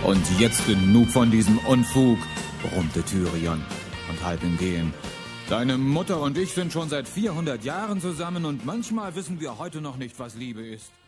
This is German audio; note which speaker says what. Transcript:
Speaker 1: Und jetzt genug von diesem Unfug, brummte Tyrion und halb im Gehen. Deine Mutter und ich sind schon seit 400 Jahren zusammen und manchmal wissen wir heute noch nicht, was Liebe ist.